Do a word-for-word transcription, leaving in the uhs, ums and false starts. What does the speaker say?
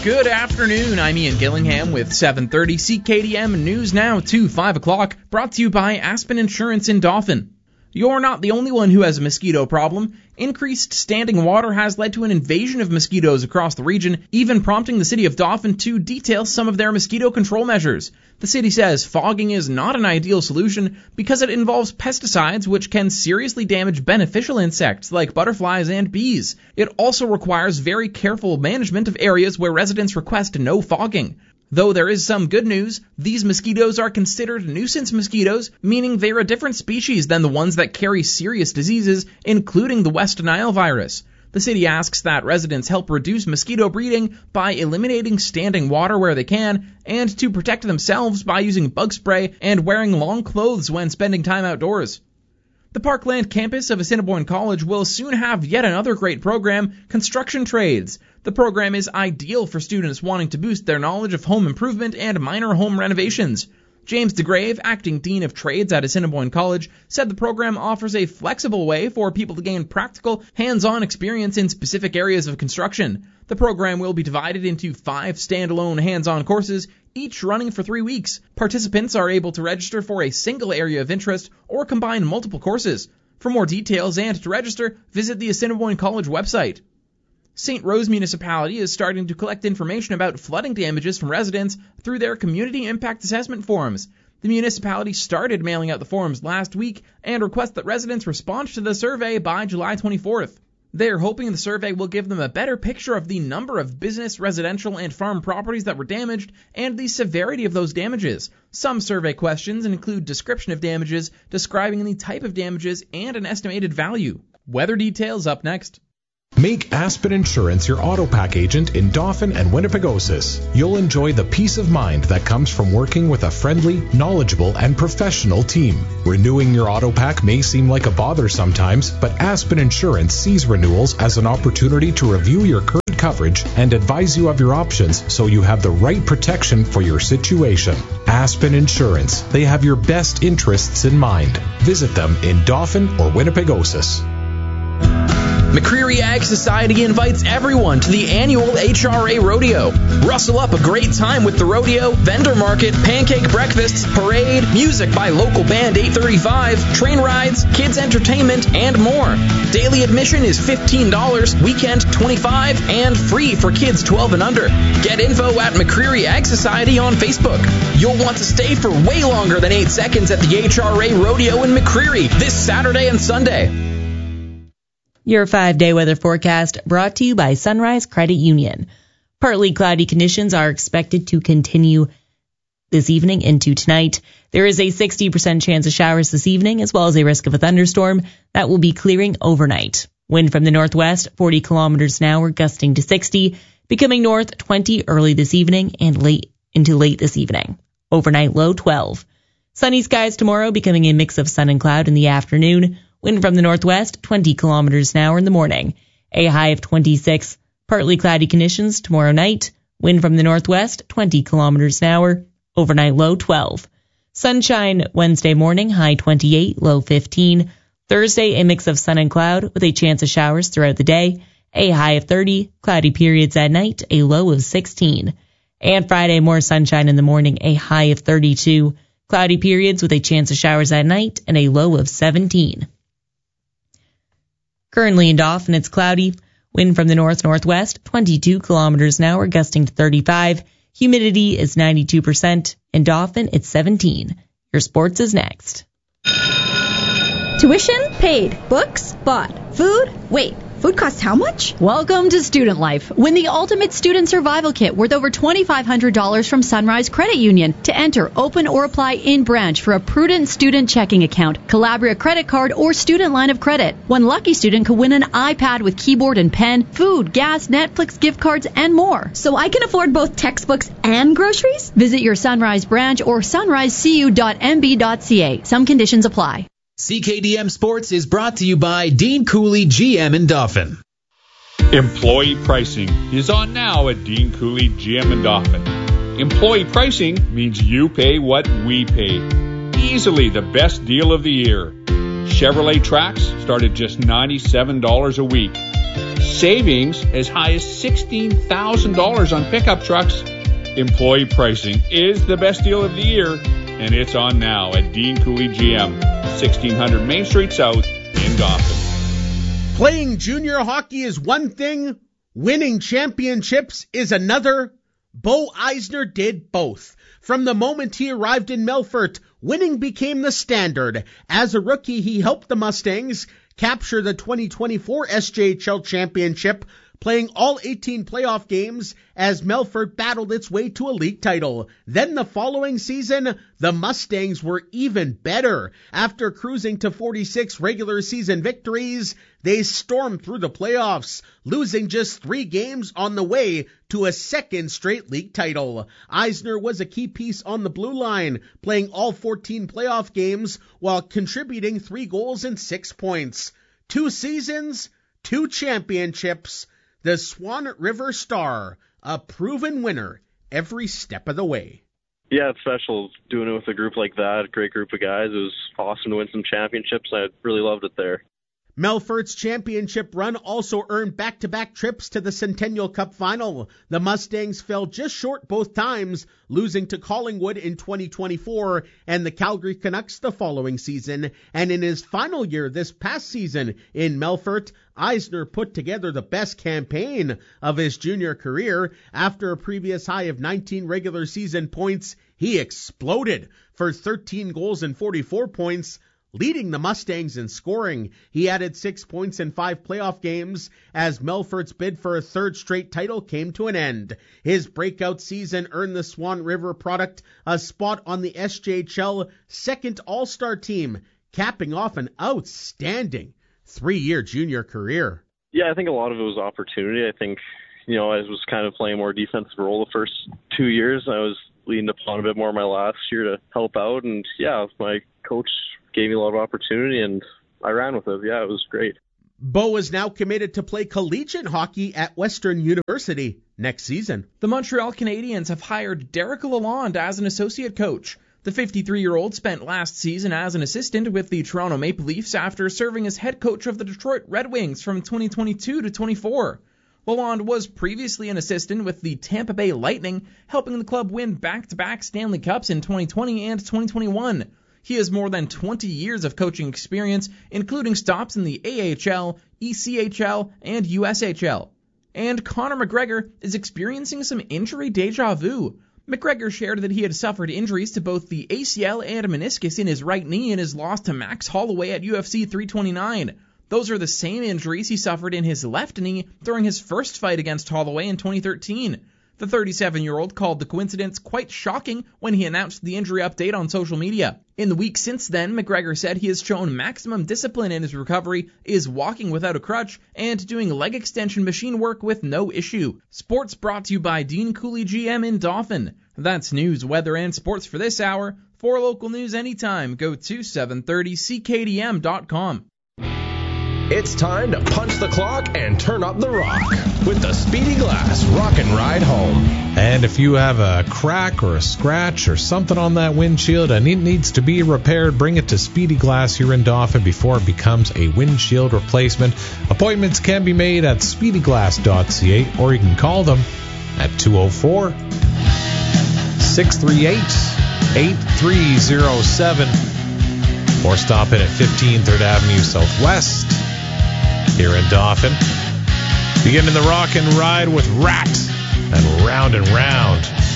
Good afternoon, I'm Ian Gillingham with seven thirty C K D M News Now to five o'clock, brought to you by Aspen Insurance in Dauphin. You're not the only one who has a mosquito problem. Increased standing water has led to an invasion of mosquitoes across the region, even prompting the city of Dauphin to detail some of their mosquito control measures. The city says fogging is not an ideal solution because it involves pesticides which can seriously damage beneficial insects like butterflies and bees. It also requires very careful management of areas where residents request no fogging. Though there is some good news, these mosquitoes are considered nuisance mosquitoes, meaning they're a different species than the ones that carry serious diseases, including the West Nile virus. The city asks that residents help reduce mosquito breeding by eliminating standing water where they can, and to protect themselves by using bug spray and wearing long clothes when spending time outdoors. The Parkland campus of Assiniboine College will soon have yet another great program, Construction Trades. The program is ideal for students wanting to boost their knowledge of home improvement and minor home renovations. James DeGrave, acting Dean of Trades at Assiniboine College, said the program offers a flexible way for people to gain practical, hands-on experience in specific areas of construction. The program will be divided into five standalone hands-on courses, each running for three weeks. Participants are able to register for a single area of interest or combine multiple courses. For more details and to register, visit the Assiniboine College website. Saint Rose Municipality is starting to collect information about flooding damages from residents through their Community Impact Assessment forms. The municipality started mailing out the forms last week and requests that residents respond to the survey by July twenty-fourth. They're hoping the survey will give them a better picture of the number of business, residential, and farm properties that were damaged and the severity of those damages. Some survey questions include description of damages, describing the type of damages, and an estimated value. Weather details up next. Make Aspen Insurance your auto pack agent in Dauphin and Winnipegosis. You'll enjoy the peace of mind that comes from working with a friendly, knowledgeable, and professional team. Renewing your auto pack may seem like a bother sometimes, but Aspen Insurance sees renewals as an opportunity to review your current coverage and advise you of your options so you have the right protection for your situation. Aspen Insurance. They have your best interests in mind. Visit them in Dauphin or Winnipegosis. McCreary Ag Society invites everyone to the annual H R A Rodeo. Rustle up a great time with the rodeo, vendor market, pancake breakfasts, parade, music by local band eight thirty-five, train rides, kids entertainment, and more. Daily admission is fifteen dollars, weekend twenty-five dollars, and free for kids twelve and under. Get info at McCreary Ag Society on Facebook. You'll want to stay for way longer than eight seconds at the H R A Rodeo in McCreary this Saturday and Sunday. Your five-day weather forecast brought to you by Sunrise Credit Union. Partly cloudy conditions are expected to continue this evening into tonight. There is a sixty percent chance of showers this evening, as well as a risk of a thunderstorm that will be clearing overnight. Wind from the northwest, forty kilometers an hour, gusting to sixty, becoming north twenty early this evening and late into late this evening. Overnight low twelve. Sunny skies tomorrow, becoming a mix of sun and cloud in the afternoon. Wind from the northwest, twenty kilometers an hour in the morning. A high of twenty-six. Partly cloudy conditions tomorrow night. Wind from the northwest, twenty kilometers an hour. Overnight low twelve. Sunshine Wednesday morning, high twenty-eight, low fifteen. Thursday, a mix of sun and cloud with a chance of showers throughout the day. A high of thirty. Cloudy periods at night, a low of sixteen. And Friday, more sunshine in the morning, a high of thirty-two. Cloudy periods with a chance of showers at night and a low of seventeen. Currently in Dauphin, it's cloudy. Wind from the north-northwest, twenty-two kilometers an hour, gusting to thirty-five. Humidity is ninety-two percent. In Dauphin, it's seventeen. Your sports is next. Tuition paid. Books bought. Food? Wait, food costs how much? Welcome to Student Life. Win the Ultimate Student Survival Kit worth over twenty-five hundred dollars from Sunrise Credit Union. To enter, open or apply in branch for a Prudent student checking account, Calabria credit card, or student line of credit. One lucky student could win an iPad with keyboard and pen, food, gas, Netflix gift cards, and more. So I can afford both textbooks and groceries? Visit your Sunrise branch or sunrise c u dot m b dot c a. Some conditions apply. C K D M Sports is brought to you by Dean Cooley G M in Dauphin. Employee pricing is on now at Dean Cooley G M in Dauphin. Employee pricing means you pay what we pay. Easily the best deal of the year. Chevrolet Trax start at just ninety-seven dollars a week. Savings as high as sixteen thousand dollars on pickup trucks. Employee pricing is the best deal of the year, and it's on now at Dean Cooley G M, sixteen hundred Main Street South in Dauphin. Playing junior hockey is one thing, winning championships is another. Bo Eisner did both. From the moment he arrived in Melfort, winning became the standard. As a rookie, he helped the Mustangs capture the twenty twenty-four S J H L championship, playing all eighteen playoff games as Melfort battled its way to a league title. Then the following season, the Mustangs were even better. After cruising to forty-six regular season victories, they stormed through the playoffs, losing just three games on the way to a second straight league title. Eisner was a key piece on the blue line, playing all fourteen playoff games while contributing three goals and six points. Two seasons, two championships. The Swan River Star, a proven winner every step of the way. Yeah, it's special doing it with a group like that, a great group of guys. It was awesome to win some championships. I really loved it there. Melfort's championship run also earned back-to-back trips to the Centennial Cup final. The Mustangs fell just short both times, losing to Collingwood in twenty twenty-four and the Calgary Canucks the following season. And in his final year this past season in Melfort, Eisner put together the best campaign of his junior career. After a previous high of nineteen regular season points, he exploded for thirteen goals and forty-four points, leading the Mustangs in scoring. He added six points in five playoff games as Melfort's bid for a third straight title came to an end. His breakout season earned the Swan River product a spot on the S J H L second All-Star team, capping off an outstanding three-year junior career. Yeah, I think a lot of it was opportunity. I think, you know, I was kind of playing more defensive role the first two years. I was leading upon a bit more my last year to help out, and yeah, my coach gave me a lot of opportunity, and I ran with it. Yeah, it was great. Bo is now committed to play collegiate hockey at Western University next season. The Montreal Canadiens have hired Derek Lalonde as an associate coach. The fifty-three-year-old spent last season as an assistant with the Toronto Maple Leafs after serving as head coach of the Detroit Red Wings from twenty twenty-two to twenty-four. Lalonde was previously an assistant with the Tampa Bay Lightning, helping the club win back-to-back Stanley Cups in twenty twenty and twenty twenty-one. He has more than twenty years of coaching experience, including stops in the A H L, E C H L, and U S H L. And Conor McGregor is experiencing some injury deja vu. McGregor shared that he had suffered injuries to both the A C L and meniscus in his right knee in his loss to Max Holloway at U F C three twenty-nine. Those are the same injuries he suffered in his left knee during his first fight against Holloway in twenty thirteen. The thirty-seven-year-old called the coincidence quite shocking when he announced the injury update on social media. In the week since then, McGregor said he has shown maximum discipline in his recovery, is walking without a crutch, and doing leg extension machine work with no issue. Sports brought to you by Dean Cooley G M in Dauphin. That's news, weather, and sports for this hour. For local news anytime, go to seven thirty C K D M dot com. It's time to punch the clock and turn up the rock with the Speedy Glass Rock and Ride Home. And if you have a crack or a scratch or something on that windshield and it needs to be repaired, bring it to Speedy Glass here in Dauphin before it becomes a windshield replacement. Appointments can be made at speedy glass dot c a or you can call them at two oh four, six three eight, eight three oh seven or stop in at fifteen third Avenue Southwest here in Dauphin. Beginning the rock and ride with Rat and Round and Round.